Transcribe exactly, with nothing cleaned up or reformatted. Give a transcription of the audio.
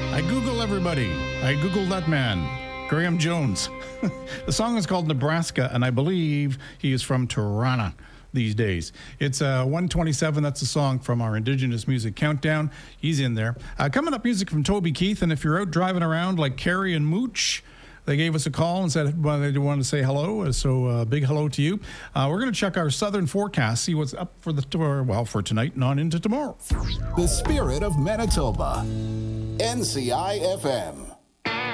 I Google everybody. I Googled that man, Graham Jones. The song is called Nebraska, and I believe he is from Tirana these days. It's uh, one twenty-seven. That's a song from our Indigenous Music Countdown. He's in there. Uh, coming up, music from Toby Keith, and if you're out driving around like Carrie and Mooch, they gave us a call and said well, they wanted to say hello, so uh, big hello to you. Uh, we're going to check our southern forecast, see what's up for the tour, well, for tonight and on into tomorrow. The spirit of Manitoba. N C I F M.